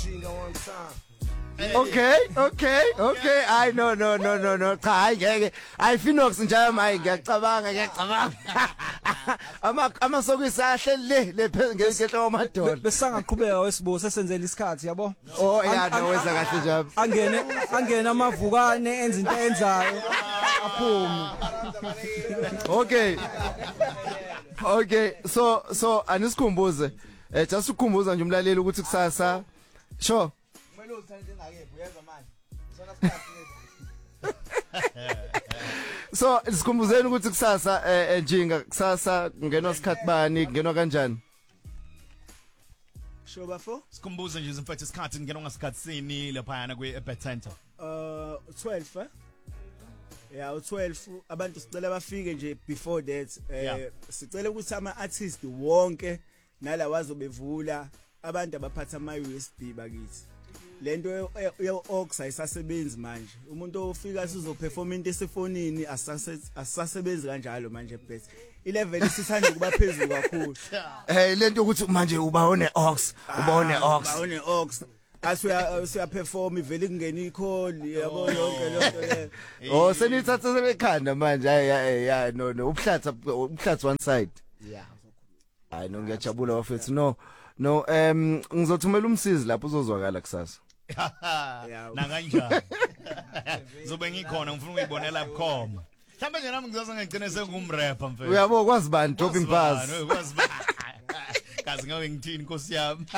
Okay. I no. Cha hayi ngeke. Hayi Phoenix njalo hayi ngiyacabanga. Amasokuyisahle le ngeke kwamadola. Besangaqhubeka wesibuko sesenzela isikhathi yabo. Oh yeah no wenza kahle njalo. Angene amavukane enza into enzayo. Aphume. Okay. So anisikhumbuze. Just ukukhumbuza nje umlaleli ukuthi kusasa. Sure. So isikhumbuzeni ukuthi kusasa njinga kusasa kungenwa isikhathi bani kungenwa kanjani? Sure bafo? Sikhumbuze nje mfethu isikhathi ngenwa ngasikhathi sini lapha na kwe Bet Center. 12 Yeah, u12 abantu sicela bafike nje before that sicela ukuthi ama artists wonke nalawazo bevula abantu abaphatha ama USB bakithi. Lento ye-aux ayisasebenzi manje. Umuntu ofika sizoperform into esefonini asasebenzi kanjalo manje bet. I-level isithanda kuba phezulu kakhulu. Lento ukuthi manje ubawone aux. Ubawone aux. Asiya perform ivele kungena i-call yabo yonke lonto le. Oh senithatha sebekhanda manje ya no ubhlatsi one side. Yeah. Hayi no ngiyajabula bafethu no ngizothumela umsizi lapho uzozwakala kusasa. Na kanjani? Zobe ngikhona ngifuna ukuyibonela bukhoma. Mhlambe nje nami ngizoze ngigcine sengumrapper mfethu. Uyabo kwazi bani dropping bars. Kwazi bani. Kazi ngawe ngithini Nkosi yami.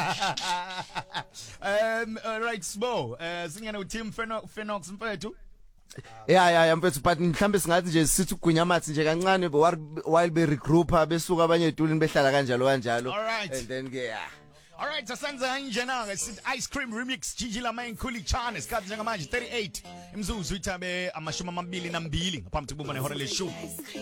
Right Sbo, singena uTeam Phoenix mfethu. Yeah mfethu but mhlambe singathi nje sithi ugunyamathi nje kancane while be regrouper besuka abanye edulini behlala kanjalo and then yeah. All right, asenza kanje na sithi Ice Cream Remix Gigi la main Khuli Chane isikhathi njengamanje 38 imzuzu ithabe amashumi amabili nambili ngaphambi kokubona ihora leshumi.